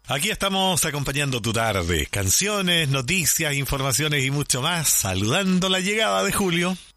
Aquí estamos acompañando tu tarde. Canciones, noticias, informaciones y mucho más. Saludando la llegada de julio.